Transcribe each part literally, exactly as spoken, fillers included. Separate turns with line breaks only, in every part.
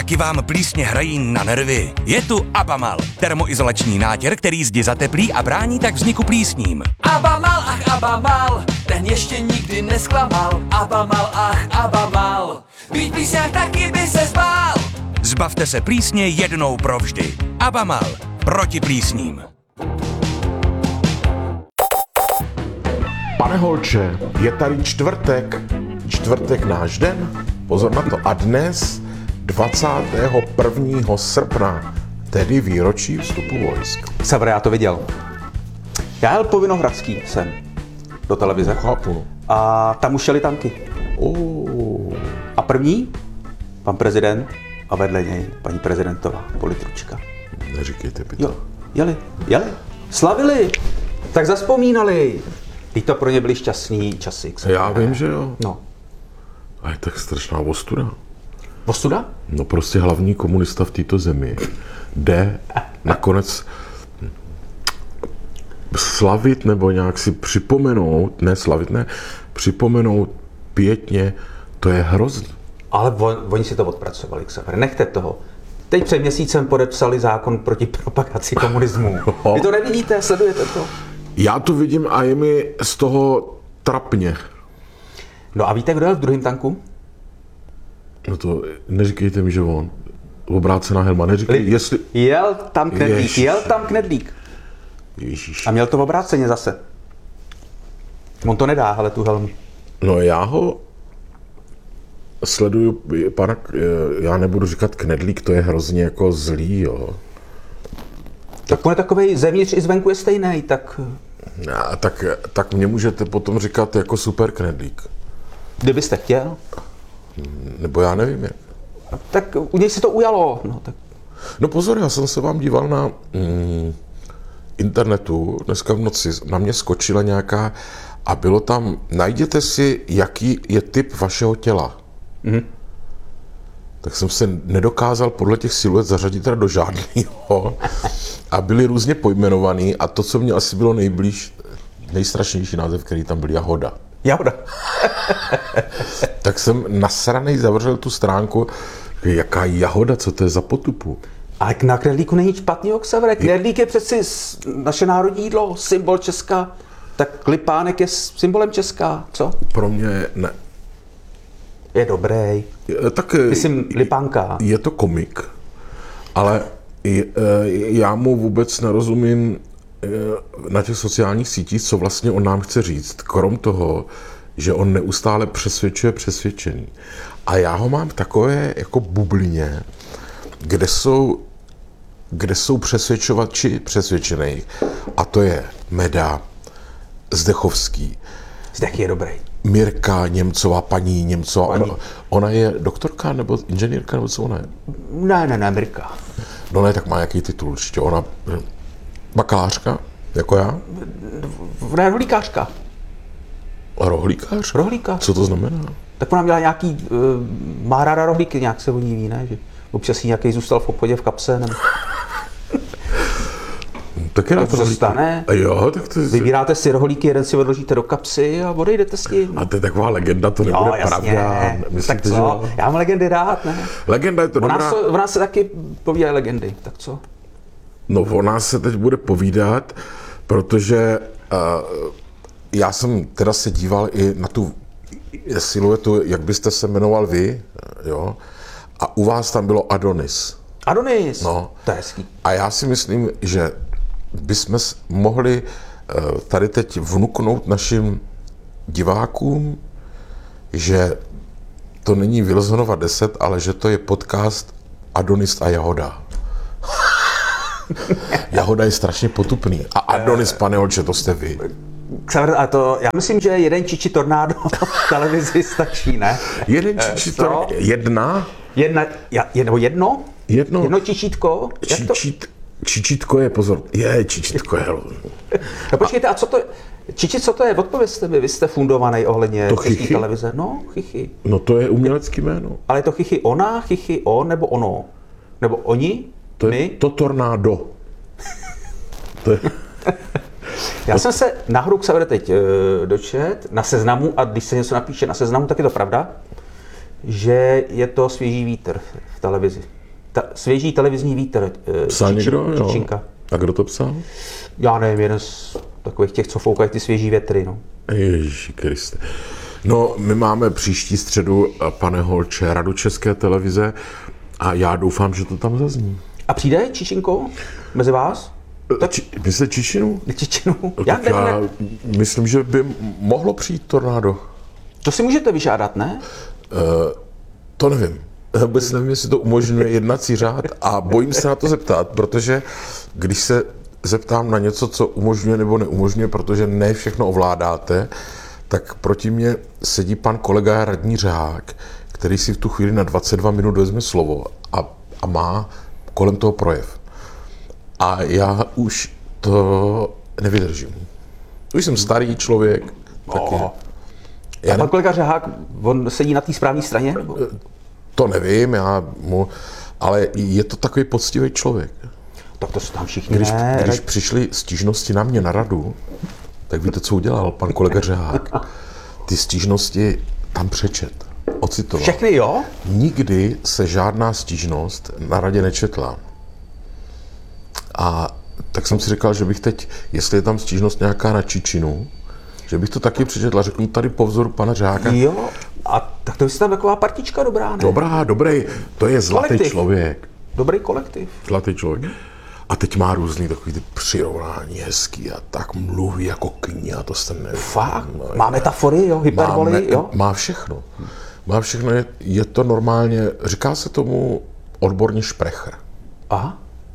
Taky vám plísně hrají na nervy. Je tu Abamal, termoizolační nátěr, který zdi zateplí a brání tak vzniku plísním.
Abamal, ach Abamal, ten ještě nikdy nesklamal. Abamal, ach Abamal, být plísňák taky by se zbál.
Zbavte se plísně jednou provždy. Abamal, proti plísním.
Pane Holče, je tady čtvrtek, čtvrtek náš den, pozor na to, a dnes dvacátého prvního srpna, tedy výročí vstupu vojsk.
Savr, já to viděl. Já jel po Vinohradský sem do televize.
Chápu.
A tam už jeli tanky.
Oh.
A první, pan prezident a vedle něj paní prezidentová, politručka.
Neříkejte mi to.
Jo, jeli, jeli, slavili, tak zazpomínali. Teď to pro ně byly šťastný časy.
Já vím, že jo.
No.
A je tak strašná ostuda.
Ostuda?
No prostě hlavní komunista v této zemi jde nakonec slavit nebo nějak si připomenout, ne slavit, ne, připomenout pětně, to je hrozný.
Ale on, oni si to odpracovali, Xaver, nechte toho. Teď před měsícem podepsali zákon proti propagaci komunismu. Vy to nevidíte, sledujete to?
Já to vidím a je mi z toho trapně.
No a víte, kdo jel v druhém tanku?
No to neříkejte mi, že on. Obrácená helma, neříkej,
Li-
jestli...
Jel tam Knedlík,
Ježiš.
jel tam Knedlík.
Ježíš.
A měl to v obráceně zase. On to nedá, ale tu helmu.
No já ho sleduju, pana, já nebudu říkat Knedlík, to je hrozně jako zlý, jo.
Tak on je takovej, zevnitř i zvenku je stejný, tak...
A tak, tak mě můžete potom říkat jako super Knedlík.
Kdybyste chtěl,
Nebo já nevím jak.
tak u něj se to ujalo. No, tak...
No pozor, já jsem se vám díval na mm, internetu, dneska v noci na mě skočila nějaká a bylo tam, najděte si, jaký je typ vašeho těla.
Mhm.
Tak jsem se nedokázal podle těch siluet zařadit teda do žádného a byly různě pojmenovaný a to, co mě asi bylo nejblíž, nejstrašnější název, který tam byl, Jahoda.
Jahoda.
Tak jsem nasranej zavřel tu stránku, jaká Jahoda, co to je za potupu.
Ale na Knedlíku není nic špatného, Xaver. Knedlík je přeci naše národní jídlo, symbol Česka. Tak Lipánek je symbolem Česka, co?
Pro mě ne.
Je dobrý.
Je- Tak
Myslím, Lipánka.
je to komik, ale je- já mu vůbec nerozumím na těch sociálních sítích, co vlastně on nám chce říct, krom toho, že on neustále přesvědčuje přesvědčený. A já ho mám v takové jako bublině, kde jsou, kde jsou přesvědčovači přesvědčených. A to je Meda, Zdechovský,
Zdech je dobrý.
Mirka Němcová, paní Němcová.
Paní.
Ona, ona je doktorka nebo inženýrka, nebo co ona je?
Ne, ne, ne, Mirka.
No ne, tak má jaký titul určitě. Ona bakalářka, jako já?
Ne, rohlíkářka.
Rohlíkář?
Rohlíkář.
Co to znamená?
Tak ona měla nějaký, uh, má ráda rohlíky, nějak se o ní ví, ne? Že občas jí nějaký zůstal v obchodě v kapse, nebo...
Tak je rád
To se
rohlíky.
stane.
A jo, tak to je...
Vybíráte si rohlíky, jeden si odložíte do kapsy a odejdete s tím.
A to je taková legenda, to
Jo,
nebude
jasně.
pravda.
Tak
Myslíte,
co?
že jo?
Já mám legendy rád, ne?
Legenda je to
O nás,
dobrá.
se, o nás se taky povídají legendy, tak co?
No o nás se teď bude povídat, protože uh, já jsem teda se díval i na tu siluetu, jak byste se jmenoval vy, jo? A u vás tam bylo Adonis.
Adonis,
No.
to je hezký.
A já si myslím, že bychom s- mohli eh, tady teď vnuknout našim divákům, že to není Wilsonova deset, ale že to je podcast Adonis a Jahoda. Jahoda je strašně potupný. A Adonis, pane Holče, to jste vy.
Xaver, a to, já myslím, že jeden čiči tornádo v televizi stačí, ne?
Jeden
Eh,
čičí
co?
to, jedna,
Jedna, ja, jedno, jedno?
jedno,
Jedno čičítko? Jak to?
čičít, čičítko je, pozor, je, čičítko je,
No počkejte, a co to je? Čiči, co to je? Odpovězte mi, vy jste fundovaný ohledně
To
české
chichy?
televize. No, chichy.
no to je umělecký jméno.
Ale je to chichy ona, chichy on, nebo ono? Nebo oni?
To je
My?
to tornádo. To je,
Já jsem se náhodou Xaver teď e, dočet na Seznamu, a když se něco napíše na Seznamu, tak je to pravda, že je to svěží vítr v televizi. Ta, svěží televizní vítr. eh,
Psal
Čiči-
někdo? Jo.
Čičinka.
A kdo to psal?
Já nevím, jeden z takových těch, co foukají ty svěží větry. No.
Ježíši Kriste. No, my máme příští středu, pane Holče, Radu České televize a já doufám, že to tam zazní.
A přijde Čičinko mezi vás?
Či, myslíte Čičinu?
Čičinu?
No,
Já,
tak
ne,
já
ne.
myslím, že by mohlo přijít tornádo.
To si můžete vyžádat, ne?
To nevím. Vůbec nevím, jestli to umožňuje jednací řád a bojím se na to zeptat, protože když se zeptám na něco, co umožňuje nebo neumožňuje, protože ne všechno ovládáte, tak proti mně sedí pan kolega radní Řehák, který si v tu chvíli na dvacet dva minut vezme slovo a, a má kolem toho projev. A já už to nevydržím. Už jsem starý člověk, taky.
Oh.
Já
A
ne,
pan kolega Řehák, on sedí na té správné straně? Nebo?
to nevím, já mu, ale je to takový poctivý člověk.
Tak to jsou tam všichni,
Když,
ne?
když přišly stížnosti na mě na radu, tak víte, co udělal pan kolega Řehák? Ty stížnosti tam přečet, ocitoval.
Všechny, jo?
Nikdy se žádná stížnost na radě nečetla. A tak jsem si říkal, že bych teď, jestli je tam stížnost nějaká na Čičinu, že bych to taky přečetl a řeknu tady po vzoru pana Řeháka.
Jo. A tak to je tam taková partička dobrá, ne?
Dobrá, dobrý, to je zlatý
Kolektiv.
člověk.
Dobrý kolektiv.
Zlatý člověk. A teď má různý takový ty přirovnání hezký a tak mluví jako kniha, to jste ne...
Fakt? Má metafory, jo? Hyperboly,
Máme-
jo?
Má všechno. Má všechno, je, je to normálně, říká se tomu odborně šprecher.
Aha.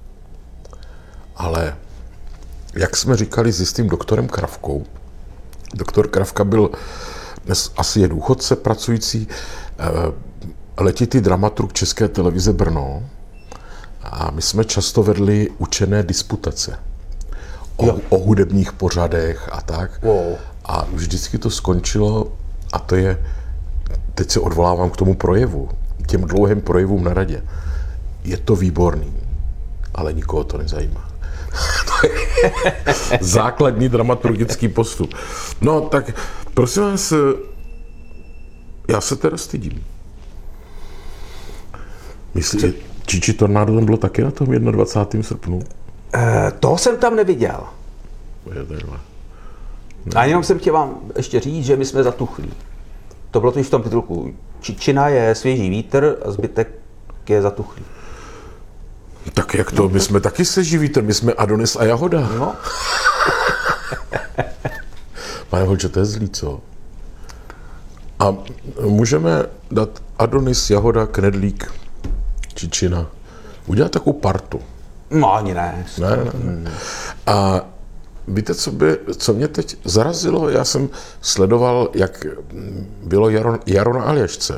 Ale jak jsme říkali s jistým doktorem Kravkou, doktor Kravka byl, dnes asi je důchodce pracující, eh, letitý dramaturg České televize Brno a my jsme často vedli učené disputace o, o hudebních pořadech a tak.
Wow.
A vždycky to skončilo, a to je, teď se odvolávám k tomu projevu, těm dlouhým projevům na radě. Je to výborný, ale nikoho to nezajímá. To je základní dramaturgický postup. No tak, prosím vás, já se teda stydím. Myslíte, Čiči tornádo tam bylo taky na tom dvacátém prvním srpnu?
E, toho jsem tam neviděl.
Je takhle.
A jenom jsem chtěl vám ještě říct, že my jsme zatuchlí. To bylo totiž v tom titulku. Čičina je svěží vítr a zbytek je zatuchlý.
Tak jak to? My jsme taky seží vítr, my jsme Adonis a Jahoda.
No.
Pane Holče, to je zlý, co? A můžeme dát Adonis, Jahoda, Knedlík, Čičina. Udělat takovou partu.
No ani ne.
Ne, ne, ne. A víte, co, by, co mě teď zarazilo? Já jsem sledoval, jak bylo Jaro, Jaro na Aljašce.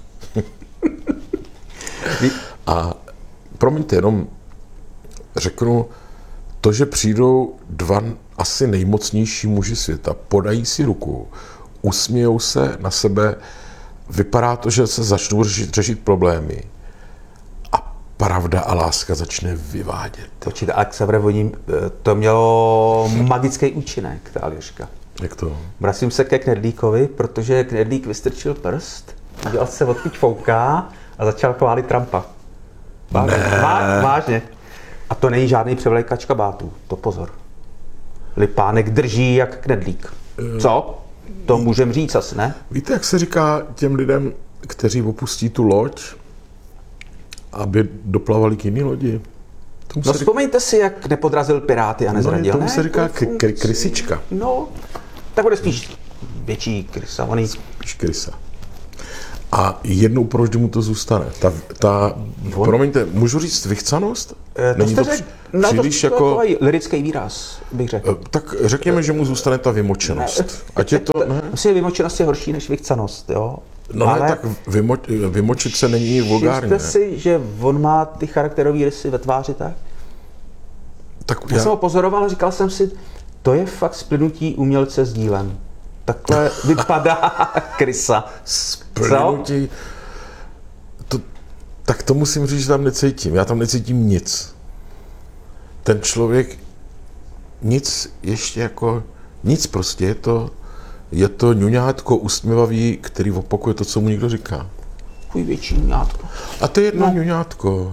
A promiňte, jenom řeknu, to, že přijdou dva asi nejmocnější muži světa, podají si ruku, usmějou se na sebe, vypadá to, že se začnou řešit, řešit problémy a pravda a láska začne vyvádět.
Počíte, a Xaverovoním to mělo magický účinek, ta Aljaška.
Jak to?
Vracím se ke Knedlíkovi, protože Knedlík vystrčil prst, udělal se odpiť fouká a začal chválit Trumpa. Vážně. Vá, vážně. A to není žádný převlékač kabátů, to pozor. Lipánek drží jak Knedlík. Co? To můžem říct asi, ne?
Víte, jak se říká těm lidem, kteří opustí tu loď, aby doplavali k jiný lodi? Tomu
No
se říká,
vzpomeňte si, jak nepodrazil Piráty a
no,
nezradil,
tomu
ne?
se říká
To
k-
funguje.
k- krysička.
No, tak bude spíš větší krysa. Oný...
Spíš krysa. A jednou provždy mu to zůstane. Ta, ta promiňte, můžu říct vychcanost?
Eh, to
Není
jste
to
řek,
při-
no,
příliš
to, to,
jako...
to je lirický výraz, bych řekl.
Tak řekněme, že mu zůstane ta vymočenost. Ať je to... Ne?
Myslím, že vymočenost je horší než vychcanost, jo?
No ne, tak vymo, vymočit se není vulgární.
Všimte
Ne?
si, že on má ty charakterové rysy ve tváři, tak?
Tak
Já jsem ho pozoroval a říkal jsem si, to je fakt splynutí umělce s dílem. Takhle vypadá krysa.
Splynutí, to, tak to musím říct, že tam necítím. Já tam necítím nic. Ten člověk nic ještě jako, nic prostě, je to, je to ňuňátko usměvavý, který opakuje to, co mu někdo říká.
Takový větší ňátko.
A to je jedno no. ňuňátko.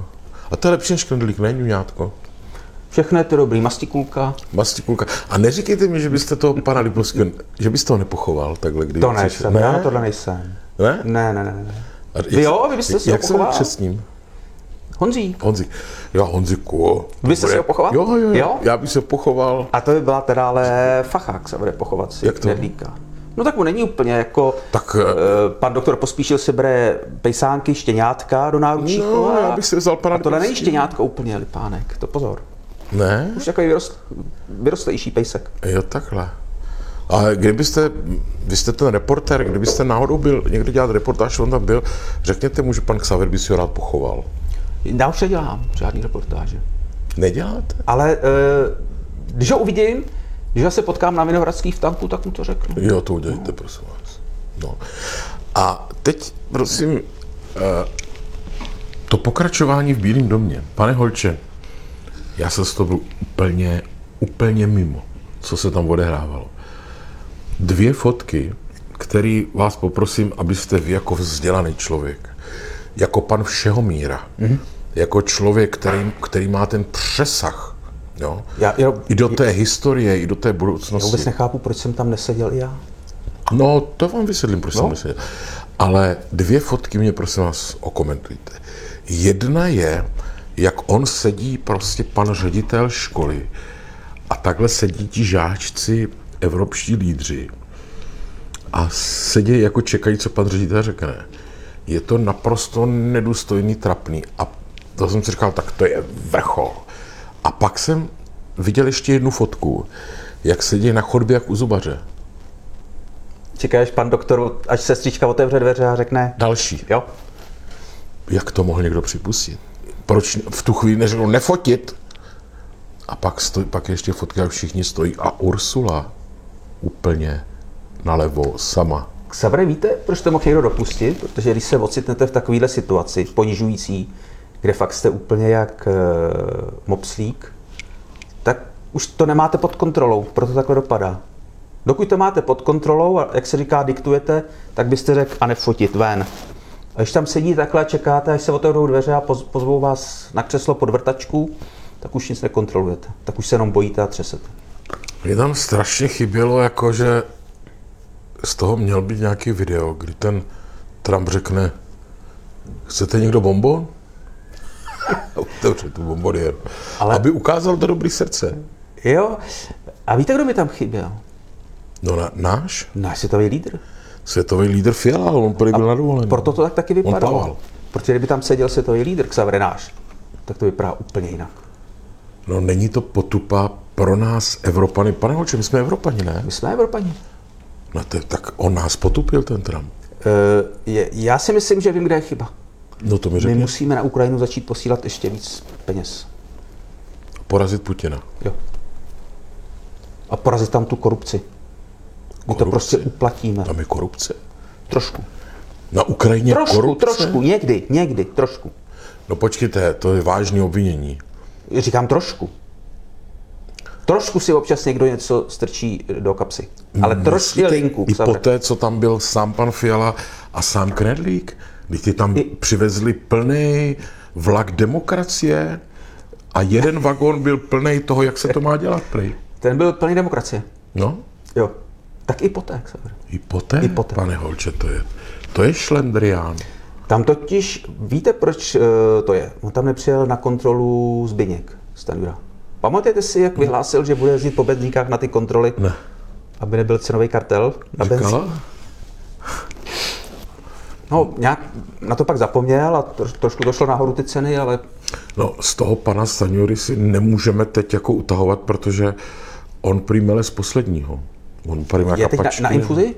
A to je lepší než knedlík, ne, ňuňátko?
Všechno je to dobrý, mastikulka.
Mastikulka. A neříkejte mi, že byste toho pana Lipovského, že byste ho nepochoval takhle, když...
To ne, jsem, já na tohle nejsem.
Ne?
Ne, ne, ne. ne.
A
Vy jo, vy byste si ho
jak se
pochoval?
jmenuje křestním?
Honzík.
Honzik. Jo, Honziku.
Vy jste si ho pochoval?
Jo, jo, jo,
Jo?
já bych se pochoval.
A to by byla teda ale fachák se bude pochovat si
Jak to?
knedlíka. No tak mu není úplně jako,
Tak,
uh, pan doktor Pospíšil si bere pejsánky, štěňátka do náručí.
No, já bych si vzal pana
A tohle není
Lipovského.
štěňátko úplně, Lipánek, to pozor.
Ne?
Už takový vyrost, vyrostlejší pejsek.
Jo, takhle. A kdybyste, vy jste ten reportér, kdybyste náhodou byl někde dělat reportáž, on tam byl, řekněte mu, že pan Xaver by si ho rád pochoval.
Já už nedělám žádný reportáže.
Neděláte?
Ale uh, když ho uvidím, když ho se potkám na Vinohradský v tanku, tak mu to řeknu.
Jo, to udělejte, prosím vás. No. A teď, prosím, eh, to pokračování v Bílém domě. Pane Holče, já jsem z toho byl úplně, úplně mimo, co se tam odehrávalo. Dvě fotky, které vás poprosím, abyste vy jako vzdělaný člověk, jako pan Všehomíra, mm-hmm. jako člověk, který, který má ten přesah, jo,
Já, já,
i do té historie, i do té
já
budoucnosti.
vůbec nechápu, proč jsem tam neseděl i já.
No, to vám vysvětlím, proč
No.
jsem neseděl. Ale dvě fotky mě, prosím vás, okomentujte. Jedna je, jak on sedí, prostě pan ředitel školy, a takhle sedí ti žáčci, evropští lídři, a sedí jako čekají, co pan ředitel řekne. Je to naprosto nedůstojný, trapný. A to jsem si říkal, tak to je vrchol. A pak jsem viděl ještě jednu fotku, jak sedí na chodbě jak u zubaře.
Čekáš, pan doktor, až sestřička otevře dveře a řekne,
Další.
jo,
Jak to mohl někdo připustit? Proč v tu chvíli neřekl nefotit? A pak, stoj, pak ještě fotka, jak všichni stojí. A Ursula úplně nalevo, sama.
Xavere, víte, proč to mohl někdo dopustit? Protože když se ocitnete v takovéhle situaci, ponižující, kde fakt jste úplně jak uh, mopslík, tak už to nemáte pod kontrolou, proto takhle dopadá. Dokud to máte pod kontrolou a jak se říká, diktujete, tak byste řekl a nefotit, ven. A když tam sedí takhle a čekáte, až se otevřou dveře a poz, pozvou vás na křeslo pod vrtačku, tak už nic nekontrolujete. Tak už se jenom bojíte a třesete.
Mně tam strašně chybělo, jako že z toho měl být nějaký video, kdy ten Trump řekne, chcete někdo bonbon? Otevře tu bombonier. Ale... Aby ukázal to dobrý srdce.
Jo, a víte, kdo mi tam chyběl?
No na, náš
Náš světový lídr.
světový lídr Fiala, on prý byl nadovolený.
Proto to tak taky
On
vypadalo.
plaval.
Protože kdyby tam seděl světový lídr, Xaver náš, tak to vypadá úplně jinak.
No není to potupa pro nás Evropany. Pane Holče, my jsme Evropani, ne?
My jsme Evropani.
No to, tak on nás potupil, ten Trump.
Uh, je, já si myslím, že vím, kde je chyba.
No to mi
My
řekni.
musíme na Ukrajinu začít posílat ještě víc peněz.
Porazit Putina.
Jo. A porazit tam tu korupci. My to
Korupci?
prostě uplatíme.
Tam je korupce.
Trošku.
Na Ukrajině
Trošku,
korupce?
trošku, někdy, někdy, trošku.
No počkejte, to je vážné obvinění.
Říkám trošku. Trošku si občas někdo něco strčí do kapsy. Ale trošku je
Myslíte,
linku.
I
Xaver.
poté, co tam byl sám pan Fiala a sám Knedlík, když ti tam
I-
přivezli plný vlak demokracie a jeden vagón byl plný toho, jak se to má dělat, prej.
Ten byl plný demokracie.
No,
Jo. Tak i poté, Xaver.
i poté,
I poté.
pane Holče, to je, to je šlendrián.
Tam totiž, víte, proč uh, to je? On tam nepřijel na kontrolu Zbyněk Stanjura. Pamatujete si, jak vyhlásil, že bude jezdit po benzínkách na ty kontroly,
Ne.
aby nebyl cenový kartel na benzín?
Říkala?
No, nějak na to pak zapomněl a tro, trošku došlo nahoru ty ceny, ale
No, z toho pana Stanjury si nemůžeme teď jako utahovat, protože on prý mele z posledního. On prý má
je teď na,
kapačky.
na infuzi?